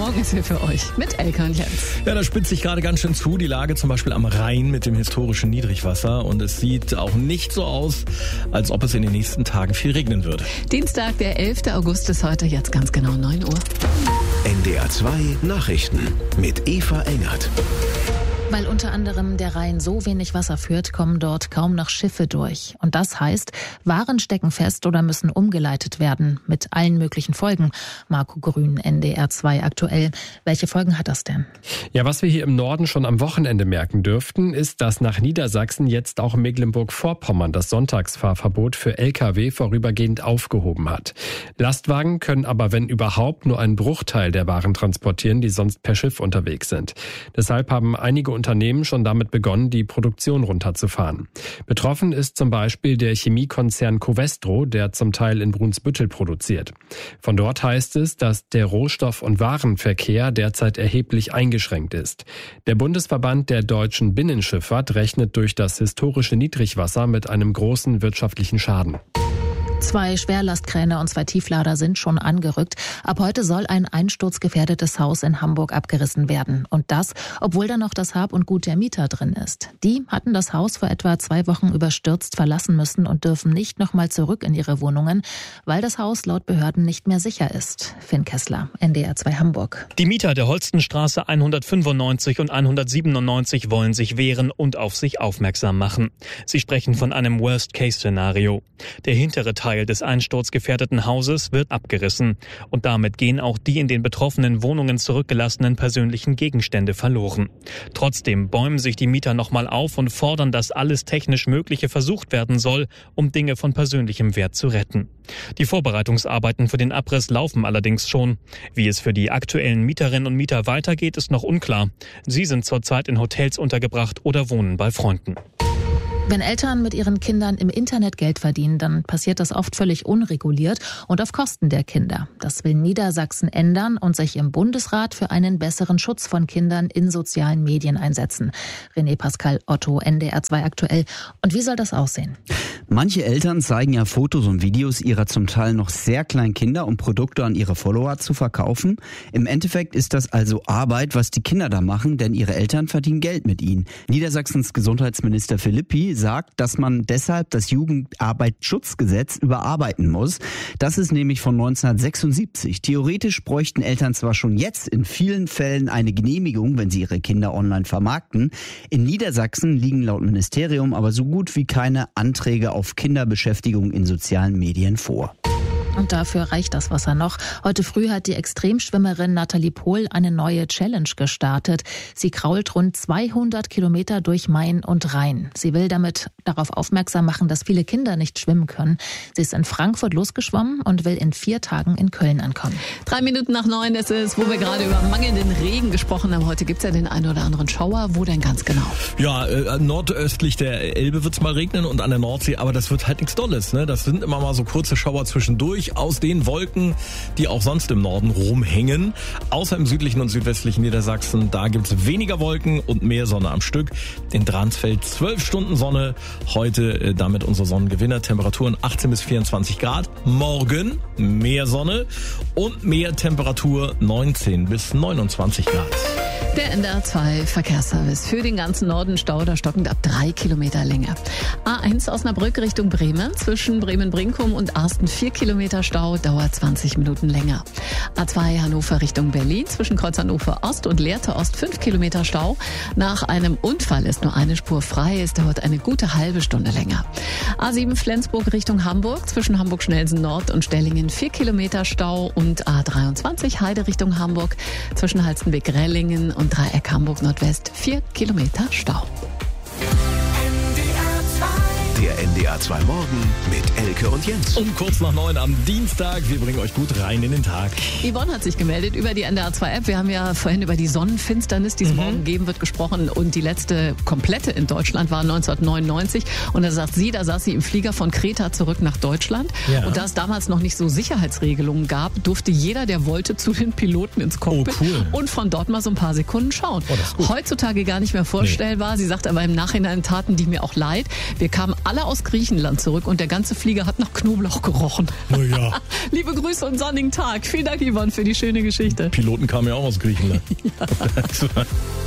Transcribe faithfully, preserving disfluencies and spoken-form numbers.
Morgen ist hier für euch mit Elke und Jens. Ja, da spitzt sich gerade ganz schön zu, die Lage zum Beispiel am Rhein mit dem historischen Niedrigwasser. Und es sieht auch nicht so aus, als ob es in den nächsten Tagen viel regnen würde. Dienstag, der elfter August ist heute, jetzt ganz genau neun Uhr. N D R zwei Nachrichten mit Eva Engert. Weil unter anderem der Rhein so wenig Wasser führt, kommen dort kaum noch Schiffe durch. Und das heißt, Waren stecken fest oder müssen umgeleitet werden. Mit allen möglichen Folgen. Marco Grün, N D R zwei aktuell. Welche Folgen hat das denn? Ja, was wir hier im Norden schon am Wochenende merken dürften, ist, dass nach Niedersachsen jetzt auch Mecklenburg-Vorpommern das Sonntagsfahrverbot für L K W vorübergehend aufgehoben hat. Lastwagen können aber, wenn überhaupt, nur einen Bruchteil der Waren transportieren, die sonst per Schiff unterwegs sind. Deshalb haben einige Unternehmen schon damit begonnen, die Produktion runterzufahren. Betroffen ist zum Beispiel der Chemiekonzern Covestro, der zum Teil in Brunsbüttel produziert. Von dort heißt es, dass der Rohstoff- und Warenverkehr derzeit erheblich eingeschränkt ist. Der Bundesverband der deutschen Binnenschifffahrt rechnet durch das historische Niedrigwasser mit einem großen wirtschaftlichen Schaden. Zwei Schwerlastkräne und zwei Tieflader sind schon angerückt. Ab heute soll ein einsturzgefährdetes Haus in Hamburg abgerissen werden. Und das, obwohl da noch das Hab und Gut der Mieter drin ist. Die hatten das Haus vor etwa zwei Wochen überstürzt verlassen müssen und dürfen nicht nochmal zurück in ihre Wohnungen, weil das Haus laut Behörden nicht mehr sicher ist. Finn Kessler, N D R zwei Hamburg. Die Mieter der Holstenstraße hundertfünfundneunzig und hundertsiebenundneunzig wollen sich wehren und auf sich aufmerksam machen. Sie sprechen von einem Worst-Case-Szenario. Der hintere Teil des einsturzgefährdeten Hauses wird abgerissen. Und damit gehen auch die in den betroffenen Wohnungen zurückgelassenen persönlichen Gegenstände verloren. Trotzdem bäumen sich die Mieter nochmal auf und fordern, dass alles technisch Mögliche versucht werden soll, um Dinge von persönlichem Wert zu retten. Die Vorbereitungsarbeiten für den Abriss laufen allerdings schon. Wie es für die aktuellen Mieterinnen und Mieter weitergeht, ist noch unklar. Sie sind zurzeit in Hotels untergebracht oder wohnen bei Freunden. Wenn Eltern mit ihren Kindern im Internet Geld verdienen, dann passiert das oft völlig unreguliert und auf Kosten der Kinder. Das will Niedersachsen ändern und sich im Bundesrat für einen besseren Schutz von Kindern in sozialen Medien einsetzen. René Pascal Otto, N D R zwei aktuell. Und wie soll das aussehen? Manche Eltern zeigen ja Fotos und Videos ihrer zum Teil noch sehr kleinen Kinder, um Produkte an ihre Follower zu verkaufen. Im Endeffekt ist das also Arbeit, was die Kinder da machen, denn ihre Eltern verdienen Geld mit ihnen. Niedersachsens Gesundheitsminister Philippi sagt, dass man deshalb das Jugendarbeitsschutzgesetz überarbeiten muss. Das ist nämlich von neunzehnhundertsechsundsiebzig. Theoretisch bräuchten Eltern zwar schon jetzt in vielen Fällen eine Genehmigung, wenn sie ihre Kinder online vermarkten. In Niedersachsen liegen laut Ministerium aber so gut wie keine Anträge auf Kinderbeschäftigung in sozialen Medien vor. Und dafür reicht das Wasser noch. Heute früh hat die Extremschwimmerin Nathalie Pohl eine neue Challenge gestartet. Sie krault rund zweihundert Kilometer durch Main und Rhein. Sie will damit darauf aufmerksam machen, dass viele Kinder nicht schwimmen können. Sie ist in Frankfurt losgeschwommen und will in vier Tagen in Köln ankommen. Drei Minuten nach neun ist es, wo wir gerade über mangelnden Regen gesprochen haben. Heute gibt's ja den einen oder anderen Schauer. Wo denn ganz genau? Ja, äh, nordöstlich der Elbe wird's mal regnen und an der Nordsee, aber das wird halt nichts Dolles, ne? Das sind immer mal so kurze Schauer zwischendurch aus den Wolken, die auch sonst im Norden rumhängen. Außer im südlichen und südwestlichen Niedersachsen, da gibt's weniger Wolken und mehr Sonne am Stück. In Dransfeld zwölf Stunden Sonne. Heute äh, damit unser Sonnengewinner. Temperaturen achtzehn bis vierundzwanzig Grad. Morgen mehr Sonne und mehr Temperatur neunzehn bis neunundzwanzig Grad. Der N D R zwei Verkehrsservice für den ganzen Norden Stau, stockend ab drei Kilometer Länge. A eins Osnabrück Richtung Bremen, zwischen Bremen-Brinkum und Arsten vier Kilometer Stau, dauert zwanzig Minuten länger. A zwei Hannover Richtung Berlin, zwischen Kreuz Hannover Ost und Lehrte Ost fünf Kilometer Stau. Nach einem Unfall ist nur eine Spur frei, es dauert eine gute halbe Stunde länger. A sieben Flensburg Richtung Hamburg, zwischen Hamburg-Schnelsen Nord und Stellingen vier Kilometer Stau und A dreiundzwanzig Heide Richtung Hamburg, zwischen Halstenbek-Rellingen und Dreieck Hamburg Nordwest vier Kilometer Stau. Der N D R zwei Morgen mit Elke und Jens. Um kurz nach neun am Dienstag. Wir bringen euch gut rein in den Tag. Yvonne hat sich gemeldet über die N D R zwei App. Wir haben ja vorhin über die Sonnenfinsternis, die es mhm. morgen geben wird, gesprochen. Und die letzte komplette in Deutschland war neunzehnhundertneunundneunzig. Und da sagt sie, da saß sie im Flieger von Kreta zurück nach Deutschland. Ja. Und da es damals noch nicht so Sicherheitsregelungen gab, durfte jeder, der wollte, zu den Piloten ins Cockpit. Oh, cool. Und von dort mal so ein paar Sekunden schauen. Oh, das ist gut. Heutzutage gar nicht mehr vorstellbar. Nee. Sie sagt aber im Nachhinein taten die mir auch leid. Wir kamen alle alle aus Griechenland zurück und der ganze Flieger hat nach Knoblauch gerochen. Na ja. Liebe Grüße und sonnigen Tag. Vielen Dank, Yvonne, für die schöne Geschichte. Piloten kamen ja auch aus Griechenland. Ja.